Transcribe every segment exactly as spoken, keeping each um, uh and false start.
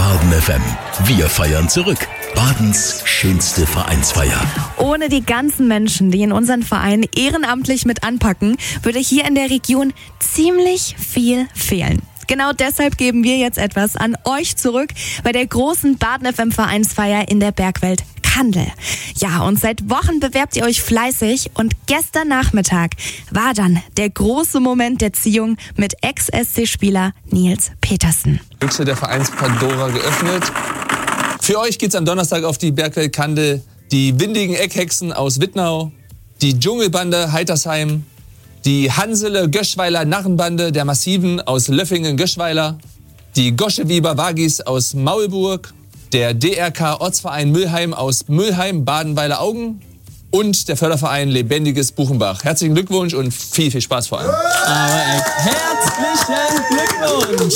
Baden F M. Wir feiern zurück. Badens schönste Vereinsfeier. Ohne die ganzen Menschen, die in unseren Verein ehrenamtlich mit anpacken, würde hier in der Region ziemlich viel fehlen. Genau deshalb geben wir jetzt etwas an euch zurück bei der großen Baden F M Vereinsfeier in der Bergwelt Kandel. Ja, und seit Wochen bewerbt ihr euch fleißig und gestern Nachmittag war dann der große Moment der Ziehung mit Ex-S C-Spieler Nils Petersen. Büchse der Vereins-Pandora geöffnet. Für euch geht's am Donnerstag auf die Bergwelt Kandel. Die windigen Eckhexen aus Wittnau, die Dschungelbande Heitersheim, die Hansele Göschweiler Narrenbande der Massiven aus Löffingen-Göschweiler, die Goschewieber Wagis aus Maulburg, der D R K Ortsverein Müllheim aus Müllheim, Badenweiler-Augen und der Förderverein Lebendiges Buchenbach. Herzlichen Glückwunsch und viel, viel Spaß vor allem. Aber herzlichen Glückwunsch!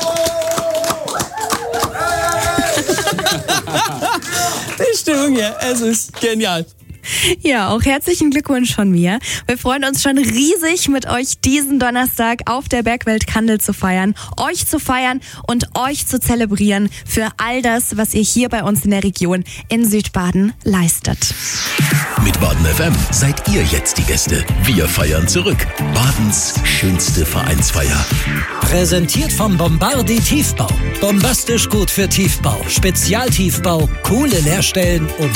Die Stimmung hier, es ist genial. Ja, auch herzlichen Glückwunsch von mir. Wir freuen uns schon riesig, mit euch diesen Donnerstag auf der Bergwelt Kandel zu feiern, euch zu feiern und euch zu zelebrieren für all das, was ihr hier bei uns in der Region in Südbaden leistet. Mit Baden F M seid ihr jetzt die Gäste. Wir feiern zurück. Badens schönste Vereinsfeier. Präsentiert vom Bombardi Tiefbau. Bombastisch gut für Tiefbau, Spezialtiefbau, coole Leerstellen und